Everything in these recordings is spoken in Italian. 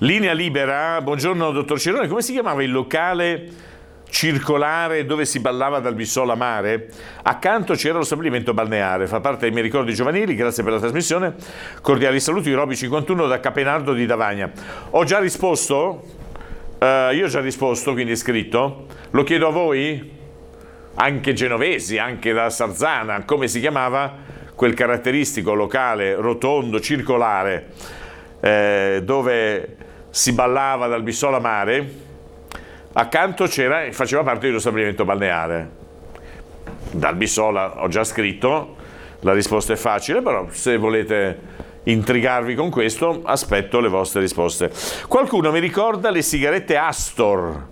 Linea libera, buongiorno dottor Cerone, come si chiamava il locale circolare dove si ballava dal Bissola Mare? Accanto c'era lo stabilimento balneare, fa parte dei miei ricordi giovanili, grazie per la trasmissione, cordiali saluti, Roby 51 da Capenardo di Davagna. Ho già risposto? Io ho già risposto, quindi è scritto, lo chiedo a voi? Anche genovesi, anche da Sarzana, come si chiamava quel caratteristico locale rotondo, circolare, dove si ballava dal Bissola Mare? Accanto c'era, faceva parte dello stabilimento balneare. Dal Bissola ho già scritto, la risposta è facile, però se volete intrigarvi con questo aspetto le vostre risposte. Qualcuno mi ricorda le sigarette Astor.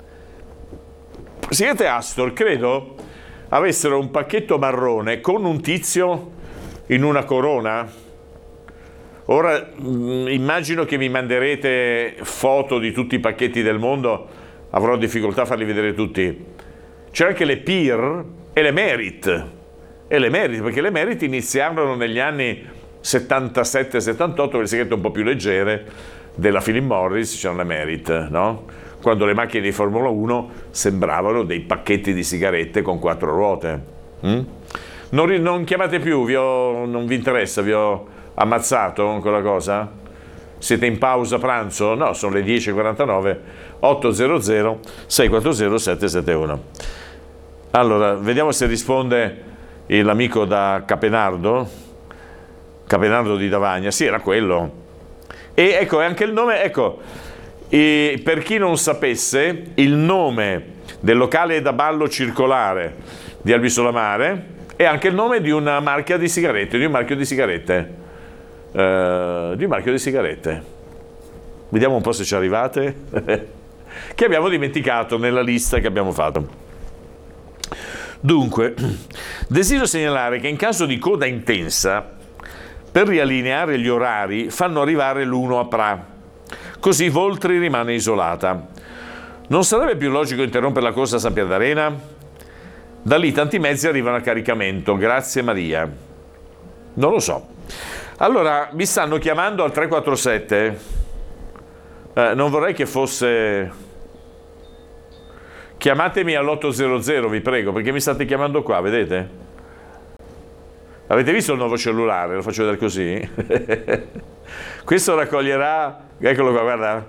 Le sigarette Astor credo avessero un pacchetto marrone con un tizio in una corona. Ora immagino che mi manderete foto di tutti i pacchetti del mondo, avrò difficoltà a farli vedere tutti. C'è anche le Peer e le Merit, perché le Merit iniziarono negli anni 77-78, le sigarette un po' più leggere della Philip Morris, c'erano le Merit, no? Quando le macchine di Formula 1 sembravano dei pacchetti di sigarette con 4 ruote. Non chiamate più, non vi interessa, vi ho ammazzato quella cosa? Siete in pausa pranzo? No, sono le 10:49, 800 640 771. Allora, vediamo se risponde l'amico da Capenardo di Davagna. Sì, era quello. E ecco, è anche il nome, ecco, e per chi non sapesse, il nome del locale da ballo circolare di Albissola Mare è anche il nome di una marca di sigarette, di un marchio di sigarette. Vediamo un po' se ci arrivate. Che abbiamo dimenticato nella lista che abbiamo fatto. Dunque, desidero segnalare che in caso di coda intensa, per riallineare gli orari fanno arrivare l'1 a Pra, così Voltri rimane isolata. Non sarebbe più logico interrompere la corsa a San Pierdarena? Da lì tanti mezzi arrivano a caricamento, grazie Maria. Non lo so. Allora, mi stanno chiamando al 347, non vorrei che fosse... Chiamatemi all'800, vi prego, perché mi state chiamando qua, vedete? Avete visto il nuovo cellulare? Lo faccio vedere così? Questo raccoglierà... Eccolo qua, guarda.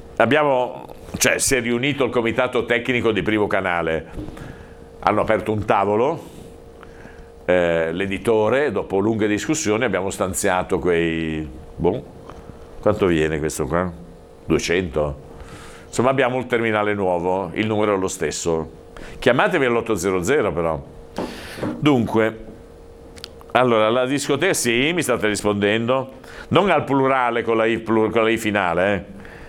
Si è riunito il comitato tecnico di Primo Canale. Hanno aperto un tavolo... l'editore, dopo lunghe discussioni, abbiamo stanziato quei... quanto viene questo qua? 200? Insomma, abbiamo il terminale nuovo, il numero è lo stesso. Chiamatemi all'800 però. Dunque, allora, la discoteca, sì, mi state rispondendo. Non al plurale con la I finale,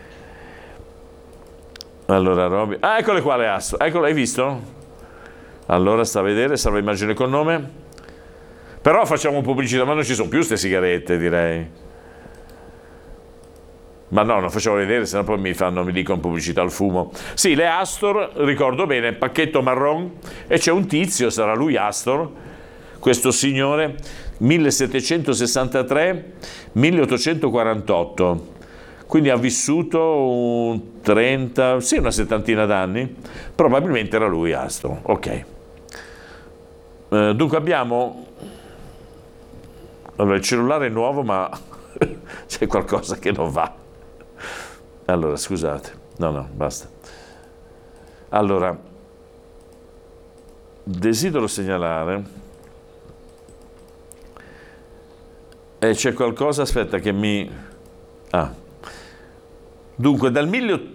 Allora, Roby... Ah, eccole qua le Astro. Eccole, hai visto? Allora, sta a vedere, salva immagine con nome. Però facciamo pubblicità, ma non ci sono più queste sigarette, direi. Ma no, non facciamo vedere, sennò poi mi dicono pubblicità al fumo. Sì, le Astor, ricordo bene, pacchetto marron, e c'è un tizio, sarà lui Astor, questo signore, 1763-1848. Quindi ha vissuto una settantina d'anni, probabilmente era lui Astor, ok. Dunque abbiamo... Allora, il cellulare è nuovo, ma c'è qualcosa che non va. Allora, scusate. No, basta. Allora, desidero segnalare... c'è qualcosa, aspetta che mi... Dunque, dal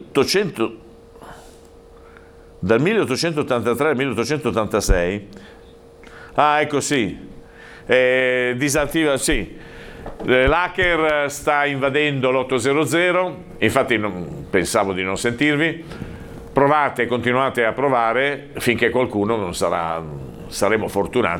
1883 al 1886... ecco, sì. Disattiva, sì. L'hacker sta invadendo l'800, infatti pensavo di non sentirvi. Provate, continuate a provare finché qualcuno non sarà, saremo fortunati